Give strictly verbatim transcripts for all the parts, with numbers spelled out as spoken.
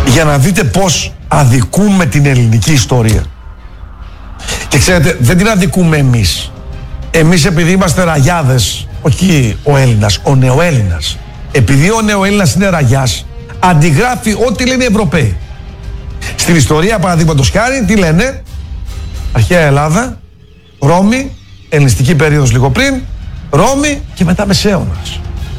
για να δείτε πώς αδικούμε την ελληνική ιστορία. Και ξέρετε, δεν την αδικούμε εμείς. Εμείς επειδή είμαστε ραγιάδες, όχι ο Έλληνας, ο νεοέλληνας. Επειδή ο νεοέλληνας είναι ραγιάς, αντιγράφει ό,τι λένε οι Ευρωπαίοι. Στην ιστορία, παραδείγματος χάρη, τι λένε? Αρχαία Ελλάδα, Ρώμη, ελληνιστική περίοδος λίγο πριν, Ρώμη και μετά Μεσαίωνας.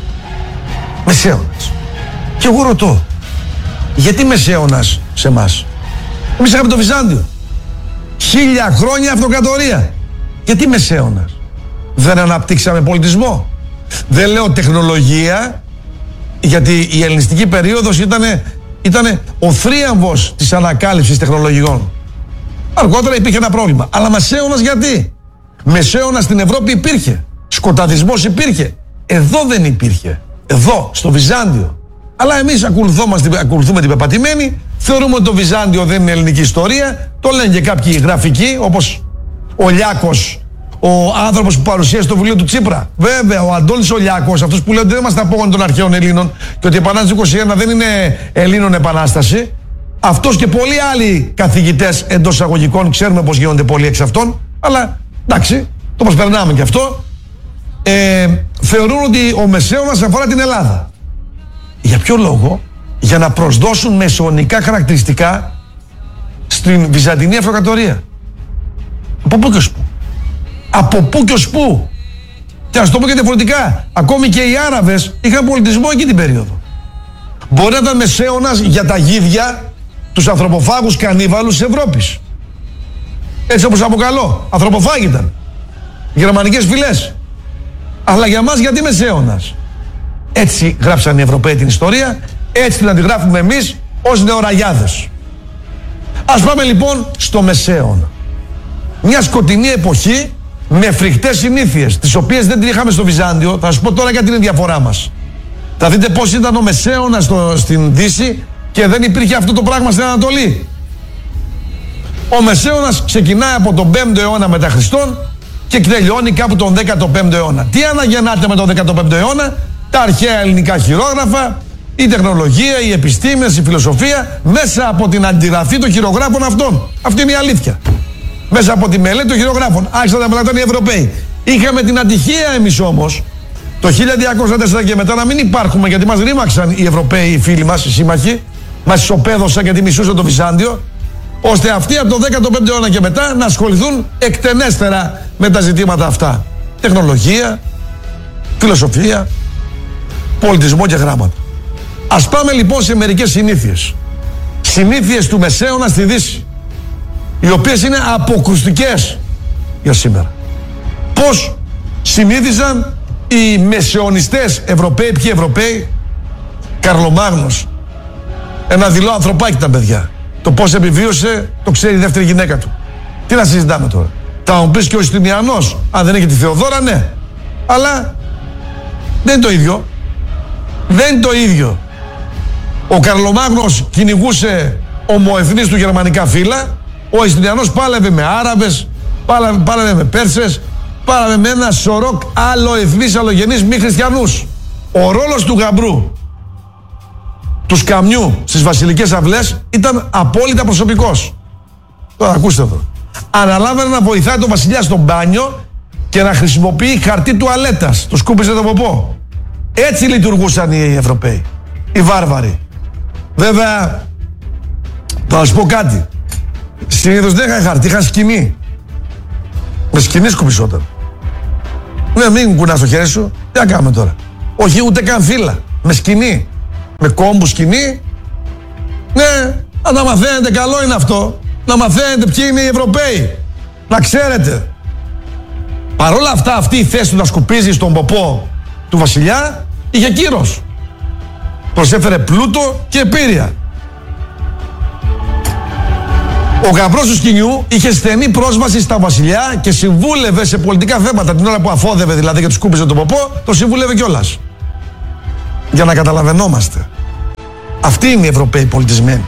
Μεσαίωνας. Και εγώ ρωτώ, γιατί Μεσαίωνας σε εμάς? Εμείς είχαμε το Βυζάντιο. Χίλια χρόνια αυτοκρατορία. Γιατί Μεσαίωνας? Δεν αναπτύξαμε πολιτισμό? Δεν λέω τεχνολογία, γιατί η ελληνιστική περίοδος ήτανε, ήτανε ο θρίαμβος της ανακάλυψης τεχνολογικών. Αργότερα υπήρχε ένα πρόβλημα. Αλλά Μεσαίωνας γιατί? Μεσαίωνας στην Ευρώπη υπήρχε. Σκοταδισμός υπήρχε. Εδώ δεν υπήρχε. Εδώ, στο Βυζάντιο. Αλλά εμείς ακολουθούμε την πεπατημένη, θεωρούμε ότι το Βυζάντιο δεν είναι ελληνική ιστορία. Το λένε και κάποιοι γραφικοί, όπως ο Λιάκος, ο άνθρωπος που παρουσίασε το βιβλίο του Τσίπρα. Βέβαια, ο Αντώνης ο Λιάκος, αυτός που λέει ότι δεν είμαστε απόγονοι των αρχαίων Ελλήνων και ότι η Επανάσταση είκοσι ένα δεν είναι Ελλήνων επανάσταση. Αυτός και πολλοί άλλοι καθηγητές εντός εισαγωγικών, ξέρουμε πώς γίνονται πολλοί εξ αυτών, αλλά εντάξει, το προσπερνάμε και αυτό. Ε, θεωρούν ότι ο Μεσαίωνας αφορά την Ελλάδα. Για ποιο λόγο? Για να προσδώσουν μεσαιωνικά χαρακτηριστικά στην Βυζαντινή Αυτοκρατορία. Από πού και ως πού? Από πού και ως πού? Και να σου το πω και διαφορετικά, ακόμη και οι Άραβες είχαν πολιτισμό εκεί την περίοδο. Μπορεί να ήταν Μεσαίωνας για τα γίδια, τους ανθρωποφάγους κανίβαλους της Ευρώπης. Έτσι όπως αποκαλώ, ανθρωποφάγοι ήταν. Γερμανικές φυλές. Αλλά για μας γιατί Μεσαίωνας? Έτσι γράψαν οι Ευρωπαίοι την ιστορία, έτσι την αντιγράφουμε εμείς ως νεοραγιάδες. Ας πάμε λοιπόν στο Μεσαίωνα. Μια σκοτεινή εποχή με φρικτές συνήθειες, τις οποίες δεν την είχαμε στο Βυζάντιο. Θα σου πω τώρα γιατί είναι η διαφορά μας. Θα δείτε πώς ήταν ο Μεσαίωνας στο, στην Δύση και δεν υπήρχε αυτό το πράγμα στην Ανατολή. Ο Μεσαίωνας ξεκινάει από τον πέμπτο αιώνα μετά Χριστόν και τελειώνει κάπου τον δέκατο πέμπτο αιώνα. Τι αναγεννάται με τον δέκατο πέμπτο αιώνα? Τα αρχαία ελληνικά χειρόγραφα, η τεχνολογία, οι επιστήμες, η φιλοσοφία, μέσα από την αντιγραφή των χειρογράφων αυτών. Αυτή είναι η αλήθεια. Μέσα από τη μελέτη των χειρογράφων άρχισαν να μελετάνε οι Ευρωπαίοι. Είχαμε την ατυχία εμείς όμως το χίλια διακόσια τέσσερα και μετά να μην υπάρχουμε, γιατί μας ρήμαξαν οι Ευρωπαίοι, οι φίλοι μας, οι σύμμαχοι, μας ισοπαίδωσαν γιατί μισούσαν το Βυζάντιο, ώστε αυτοί από το δέκατο πέμπτο αιώνα και μετά να ασχοληθούν εκτενέστερα με τα ζητήματα αυτά. Τεχνολογία, φιλοσοφία, πολιτισμό και γράμματα. Ας πάμε λοιπόν σε μερικές συνήθειες. Συνήθειες του Μεσαίωνα στη Δύση, οι οποίες είναι αποκρουστικές για σήμερα. Πώς συνήθιζαν οι μεσαιωνιστές Ευρωπαίοι? Ποιοι Ευρωπαίοι? Καρλομάγνος, ένα δειλό ανθρωπάκι ήταν, παιδιά. Το πώς επιβίωσε το ξέρει η δεύτερη γυναίκα του. Τι να συζητάμε τώρα? Θα μου πεις και ο Ιστινιανός, αν δεν έχει τη Θεοδόρα, ναι. Αλλά δεν είναι το ίδιο. Δεν είναι το ίδιο. Ο Καρλομάγνος κυνηγούσε ομοεθνείς του γερμανικά φύλλα. Ο Ιστινιανός πάλευε με Άραβες, πάλευε, πάλευε με Πέρσες, πάλευε με ένα σωρό άλλοεθνείς, αλλογενείς μη χριστιανούς. Ο ρόλος του γαμπρού, του σκαμιού στις βασιλικές αυλές ήταν απόλυτα προσωπικός. Τώρα ακούστε εδώ. Αναλάβαινε να βοηθάει τον βασιλιά στο μπάνιο και να χρησιμοποιεί χαρτί τουαλέτας. Το σκούπιζε το ποπό. Έτσι λειτουργούσαν οι Ευρωπαίοι, οι βάρβαροι. Βέβαια, θα σου πω κάτι. Συνήθως δεν είχαν χαρτί, είχαν σκηνή. Με σκηνή σκουπισόταν. Ναι, μην κουνάς το χέρι σου. Τι να κάνουμε τώρα? Όχι ούτε καν φύλλα. Με σκηνή. Με κόμπου σκηνή. Ναι, αν τα μαθαίνετε, καλό είναι αυτό. Να μαθαίνετε ποιοι είναι οι Ευρωπαίοι. Να ξέρετε. Παρ' όλα αυτά, αυτή η θέση του να σκουπίζει στον ποπό του βασιλιά είχε κύρος. Προσέφερε πλούτο και επίρρεια. Ο γαμπρός του σκηνιού είχε στενή πρόσβαση στα βασιλιά και συμβούλευε σε πολιτικά θέματα. Την ώρα που αφόδευε δηλαδή και του σκούπιζε τον ποπό, το συμβούλευε κιόλας. Για να καταλαβαίνόμαστε. Αυτοί είναι οι Ευρωπαίοι πολιτισμένοι.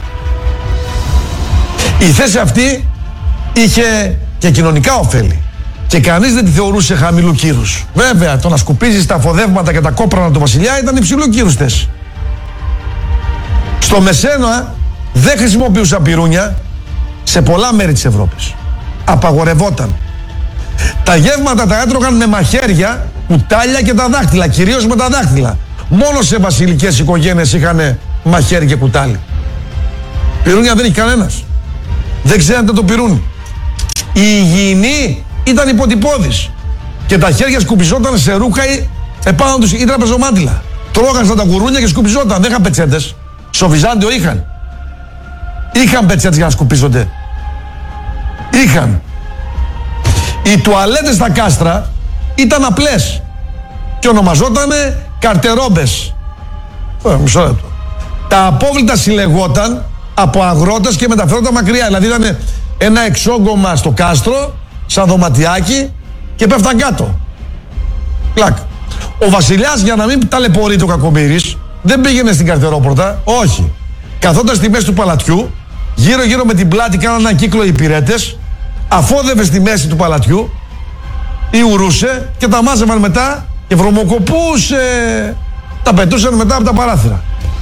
Η θέση αυτή είχε και κοινωνικά ωφέλη. Και κανείς δεν τη θεωρούσε χαμηλού κύρους. Βέβαια, το να σκουπίζεις τα αφοδεύματα και τα κόπρανα του βασιλιά ήταν υψηλού κύρους θέση. Στο Μεσαίωνα δεν χρησιμοποιούσαν πυρούνια σε πολλά μέρη της Ευρώπης. Απαγορευόταν. Τα γεύματα τα έτρωγαν με μαχαίρια, κουτάλια και τα δάχτυλα, κυρίως με τα δάχτυλα. Μόνο σε βασιλικές οικογένειες είχαν μαχαίρι και κουτάλι. Πυρούνια δεν είχε κανένας. Δεν ξέρατε το πυρούνι. Η υγιεινή ήταν υποτυπώδης. Και τα χέρια σκουπιζόταν σε ρούχα ή επάνω τους ή τραπεζομάντιλα. Τρώγαν στα τα κουρούνια και σκουπιζόταν. Δεν είχαν πετσέτες. Στο Βυζάντιο είχαν. Είχαν πετσέτες για να σκουπίζονται. Είχαν. Οι τουαλέτες στα κάστρα ήταν απλές και ονομαζότανε καρτερόμπες. Ε, μισό λεπτό. Τα απόβλητα συλλεγόταν από αγρότες και μεταφερόταν μακριά. Δηλαδή ήταν ένα εξόγκωμα στο κάστρο, σαν δωματιάκι, και πέφταν κάτω. Πλάκ. Ο βασιλιάς, για να μην ταλαιπωρεί το κακομοίρης, δεν πήγαινε στην καρτερόπορτα. Όχι. Καθόταν στη μέση του παλατιού, γύρω-γύρω με την πλάτη κάναν ένα κύκλο οι υπηρέτες, αφόδευε στη μέση του παλατιού ή ουρούσε και τα μάζευαν μετά και βρωμοκοπούσε. Τα πετούσαν μετά από τα παράθυρα.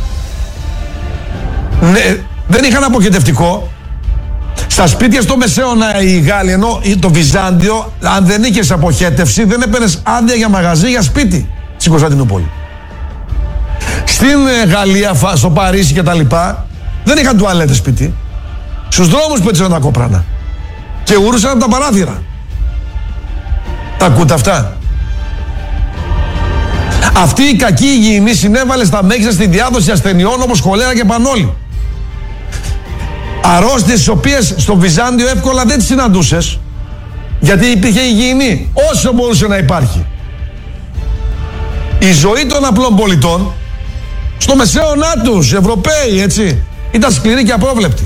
Ναι, δεν είχαν αποχετευτικό. Στα σπίτια στο Μεσαίωνα οι Γάλλοι, ενώ το Βυζάντιο, αν δεν είχες αποχέτευση, δεν έπαιρνες άδεια για μαγαζί, για σπίτι στην Κωνσταντινούπολη. Στην Γαλλία, στο Παρίσι και τα λοιπά, δεν είχαν τουαλέτες σπίτι. Στους δρόμους πέτυσαν τα κόπρανα και ουρούσαν από τα παράθυρα. Τα ακούτε αυτά? Αυτή η κακή υγιεινή συνέβαλε στα μέγιστα στη διάδοση ασθενειών όπως χολέρα και πανόλη. Αρρώστιες τις οποίες στο Βυζάντιο εύκολα δεν τις συναντούσες, γιατί υπήρχε υγιεινή όσο μπορούσε να υπάρχει. Η ζωή των απλών πολιτών στο μεσαίωνά τους, Ευρωπαίοι, έτσι, ήταν σκληρή και απρόβλεπτη.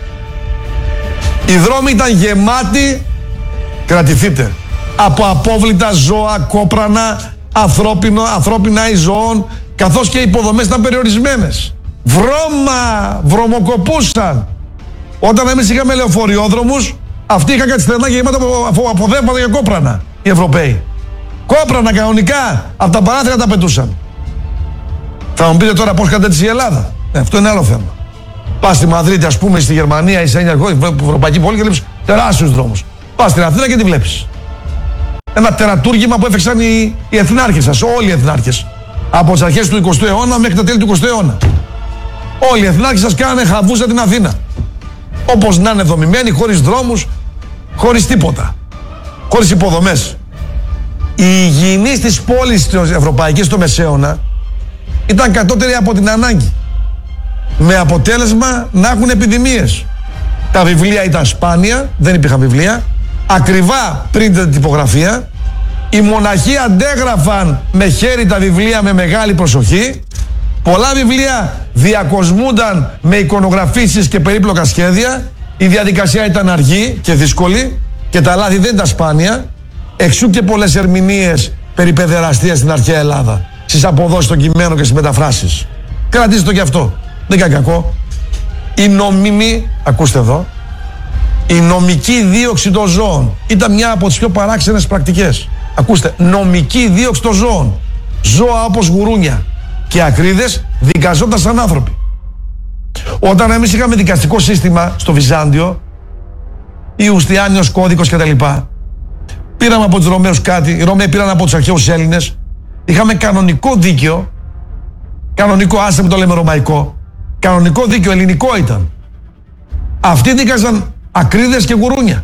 Οι δρόμοι ήταν γεμάτοι, κρατηθείτε, από απόβλητα ζώα, κόπρανα, ανθρώπινο, ανθρώπινα ή ζώων, καθώς και οι υποδομές ήταν περιορισμένες. Βρώμα, βρωμοκοπούσαν. Όταν εμείς είχαμε λεωφοριόδρομους, αυτοί είχαν κάτι στενά γεμάτα από αποδεύματα για κόπρανα, οι Ευρωπαίοι. Κόπρανα κανονικά, από τα παράθυρα τα πετούσαν. Θα μου πείτε τώρα πώς κατέτησε η Ελλάδα. Ε, αυτό είναι άλλο θέμα. Πας στη Μαδρίτη, ας πούμε, στη Γερμανία ή σε μια ευρωπαϊκή πόλη και βλέπεις τεράστιους δρόμους. Πας στην Αθήνα και τη βλέπεις. Ένα τερατούργημα που έφεξαν οι, οι εθνάρχες σας, όλοι οι εθνάρχες. Από τις αρχές του εικοστού αιώνα μέχρι τα τέλη του εικοστού αιώνα. Όλοι οι εθνάρχες σας κάνανε χαβούσα την Αθήνα. Όπως να είναι δομημένοι, χωρίς δρόμους, χωρίς τίποτα. Χωρίς υποδομές. Η υγιεινή στις πόλεις της Ευρωπαϊκής στο Μεσαίωνα ήταν κατώτερη από την ανάγκη. Με αποτέλεσμα να έχουν επιδημίες. Τα βιβλία ήταν σπάνια, δεν υπήρχαν βιβλία. Ακριβά πριν την τυπογραφία. Οι μοναχοί αντέγραφαν με χέρι τα βιβλία με μεγάλη προσοχή. Πολλά βιβλία διακοσμούνταν με εικονογραφήσεις και περίπλοκα σχέδια. Η διαδικασία ήταν αργή και δύσκολη και τα λάθη δεν ήταν σπάνια. Εξού και πολλές ερμηνείες περί παιδεραστίας στην αρχαία Ελλάδα, στις αποδόσεις των κειμένων και στις μεταφράσεις. Κρατήστε το κι αυτό. Δεν κάνει κακό. Η νομίμη, ακούστε εδώ, η νομική δίωξη των ζώων ήταν μια από τις πιο παράξενες πρακτικές. Ακούστε, νομική δίωξη των ζώων. Ζώα όπως γουρούνια και ακρίδες δικαζόταν σαν άνθρωποι. Όταν εμείς είχαμε δικαστικό σύστημα στο Βυζάντιο, Ιουστιάνιος κώδικος κτλ., πήραμε από τους Ρωμαίους κάτι, οι Ρωμαίοι πήραν από τους αρχαίους Έλληνες, είχαμε κανονικό δίκαιο, κανονικό, άσε που το λέμε ρωμαϊκό, κανονικό δίκαιο, ελληνικό ήταν. Αυτοί δίκαζαν ακρίδες και γουρούνια.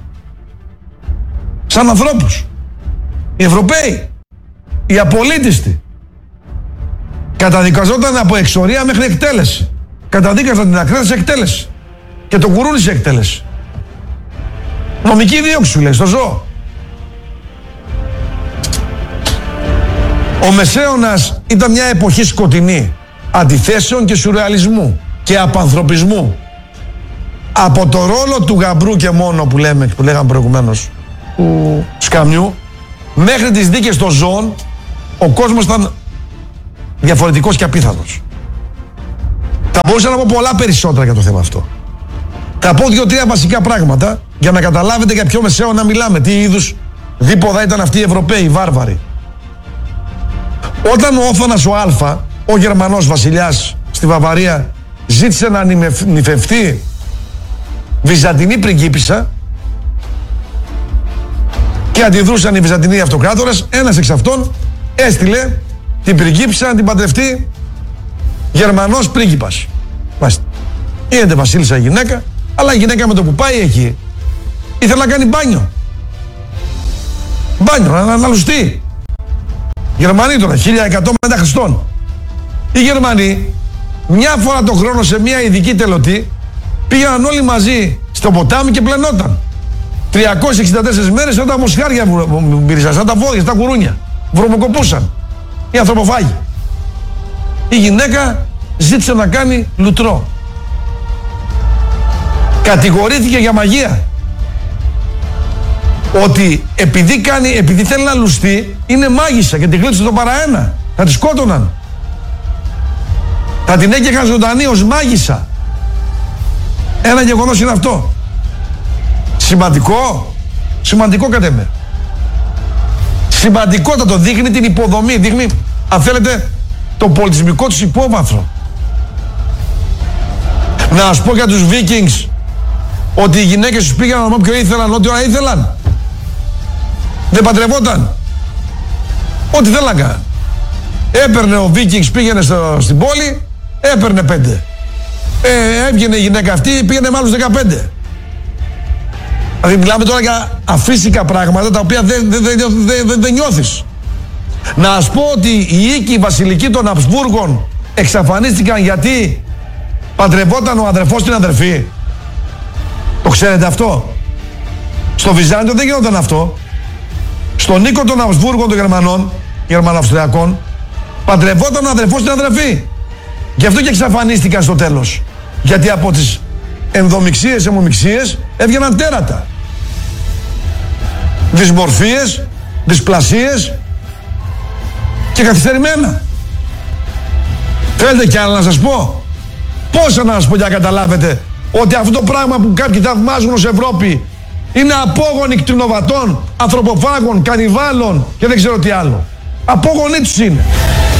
Σαν ανθρώπους. Οι Ευρωπαίοι, οι απολύτιστοι. Καταδικαζόταν από εξορία μέχρι εκτέλεση. Καταδίκαζαν την ακρίδα σε εκτέλεση. Και το γουρούνι σε εκτέλεση. Νομική δίωξη σου λέει, στο ζώο. Ο Μεσαίωνας ήταν μια εποχή σκοτεινή, αντιθέσεων και σουρεαλισμού και απανθρωπισμού. Από το ρόλο του γαμπρού και μόνο που λέμε, που λέγαμε προηγουμένως, του σκαμιού, μέχρι τις δίκες των ζώων, ο κόσμος ήταν διαφορετικός και απίθανος. Θα μπορούσα να πω πολλά περισσότερα για το θέμα αυτό. Θα πω δύο-τρία βασικά πράγματα για να καταλάβετε για ποιο Μεσαίωνα μιλάμε, τι είδους δίποδα ήταν αυτοί οι Ευρωπαίοι, οι βάρβαροι. Όταν ο Όθωνας ο Α, ο Γερμανός βασιλιάς στη Βαβαρία, ζήτησε να νυφευτεί Βυζαντινή πριγκίπισσα και αντιδρούσαν οι Βυζαντινοί αυτοκράτορες. Ένας εξ αυτών έστειλε την πριγκίπισσα να την παντρευτεί Γερμανός πρίγκιπας. Μάλιστα. Γίνεται βασίλισσα γυναίκα, αλλά η γυναίκα με το που πάει εκεί ήθελε να κάνει μπάνιο. Μπάνιο, να αναλουστεί. Γερμανοί τώρα, χίλια εκατό μετά Χριστόν. Οι Γερμανοί, μια φορά το χρόνο σε μια ειδική τελωτή, πήγαιναν όλοι μαζί στο ποτάμι και πλενόταν. τριακόσιες εξήντα τέσσερις μέρες όταν μοσχάρια μύριζαν, σαν τα βόδια, στα κουρούνια. Βρωμοκοπούσαν. Οι ανθρωποφάγοι. Η γυναίκα ζήτησε να κάνει λουτρό. Κατηγορήθηκε για μαγεία. Ότι επειδή, κάνει, επειδή θέλει να λουστεί, είναι μάγισσα και την κλείψε το παραένα. Θα τη σκότωναν. Θα την έκαιγαν ζωντανή ως μάγισσα. Ένα γεγονός είναι αυτό. Σημαντικό. Σημαντικό κατ' εμέ. Σημαντικότατο. Δείχνει την υποδομή. Δείχνει, αν θέλετε, το πολιτισμικό τους υπόβαθρο. Να σας πω για τους Vikings ότι οι γυναίκες τους πήγαιναν όποιο ήθελαν, ό,τι ώρα ήθελαν. Δεν παντρευόταν. Ό,τι θέλαν να κάνουν. Έπαιρνε ο Vikings, πήγαινε στο, στην πόλη, έπαιρνε πέντε. Ε, έβγαινε η γυναίκα αυτή, πήγαινε με άλλους δεκαπέντε. Δηλαδή μιλάμε τώρα για αφύσικα πράγματα τα οποία δεν, δεν, δεν, δεν, δεν, δεν νιώθεις. Να σας πω ότι οι οίκοι βασιλικοί των Αμπσβούργων εξαφανίστηκαν γιατί παντρευόταν ο αδερφός την αδερφή. Το ξέρετε αυτό? Στο Βυζάντιο δεν γινόταν αυτό. Στον οίκο των Αμπσβούργων των Γερμανών, Γερμανοαυστριακών, παντρευόταν ο αδερφός την αδερφή. Γι' αυτό και εξαφανίστηκαν στο τέλος. Γιατί από τις ενδομιξίες, αιμομιξίες έβγαιναν τέρατα. Δυσμορφίες, δυσπλασίες και καθυστερημένα. Θέλετε κι άλλα να σας πω? Πόσα να σας πω για να καταλάβετε ότι αυτό το πράγμα που κάποιοι θαυμάζουν ως Ευρώπη είναι απόγονοι κτηνοβατών, ανθρωποφάγων, κανιβάλων και δεν ξέρω τι άλλο. Απόγονοι τους είναι.